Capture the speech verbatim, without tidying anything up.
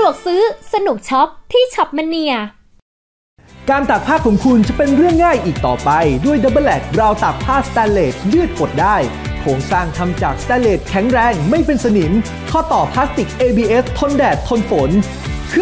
กซื้อสนุกช็อปที่ช็อปมเนียการตากผ้าของคุณจะเป็นเรื่องง่ายอีกต่อไปด้วย Double Lag ราวตากผ้าสแตนเลสยืดกดได้โครงสร้างทำจากสแตนเลสแข็งแรงไม่เป็นสนิมข้อต่อพลาสติก เอ บี เอส ทนแดดทนฝน